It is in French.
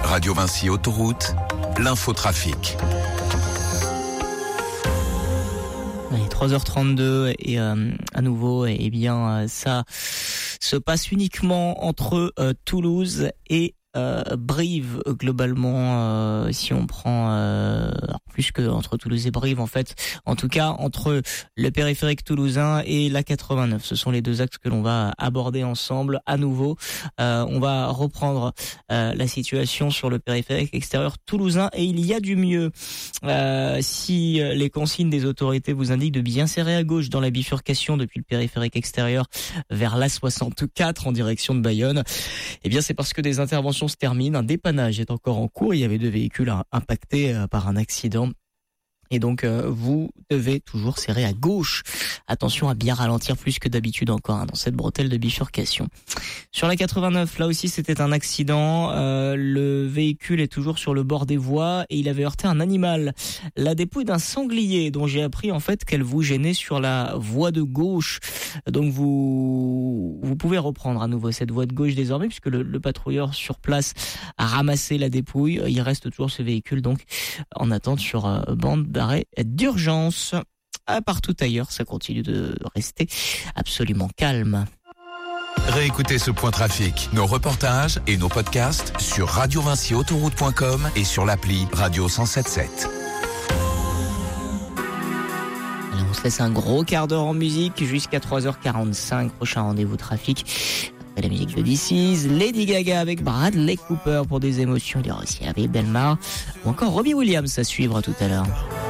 Radio Vinci Autoroute, l'infotrafic. Allez, 3h32 et à nouveau, ça se passe uniquement entre Toulouse et Brive globalement, si on prend plus que entre Toulouse et Brive en fait, en tout cas entre le périphérique toulousain et la 89, ce sont les deux axes que l'on va aborder ensemble à nouveau. On va reprendre la situation sur le périphérique extérieur toulousain et il y a du mieux. Si les consignes des autorités vous indiquent de bien serrer à gauche dans la bifurcation depuis le périphérique extérieur vers l'A64 en direction de Bayonne, eh bien c'est parce que des interventions se terminent, un dépannage est encore en cours, il y avait 2 véhicules impactés par un accident. Et donc, vous devez toujours serrer à gauche. Attention à bien ralentir plus que d'habitude encore dans cette bretelle de bifurcation. Sur la 89, là aussi, c'était un accident. Le véhicule est toujours sur le bord des voies et il avait heurté un animal. La dépouille d'un sanglier dont j'ai appris en fait qu'elle vous gênait sur la voie de gauche. Donc, vous pouvez reprendre à nouveau cette voie de gauche désormais puisque le patrouilleur sur place a ramassé la dépouille. Il reste toujours ce véhicule donc en attente sur bande d'arrêt d'urgence. Partout ailleurs, ça continue de rester absolument calme. Réécoutez ce point trafic, nos reportages et nos podcasts sur radiovinciautoroute.com et sur l'appli Radio 107.7. Allez, on se laisse un gros quart d'heure en musique jusqu'à 3h45. Prochain rendez-vous trafic. Après la musique de This Is, Lady Gaga avec Bradley Cooper pour des émotions. Il y aura aussi David Delmar ou encore Robbie Williams à suivre tout à l'heure.